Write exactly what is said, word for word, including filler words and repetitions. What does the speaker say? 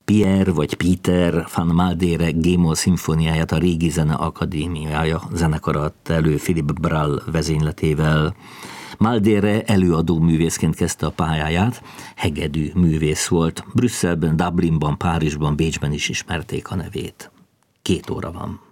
Pierre vagy Peter van Maldere G-moll szimfóniáját a Régi Zene Akadémiája zenekara adta elő Philip Brall vezényletével. Maldere előadó művészként kezdte a pályáját, hegedű művész volt. Brüsszelben, Dublinban, Párizsban, Bécsben is ismerték a nevét. Két óra van.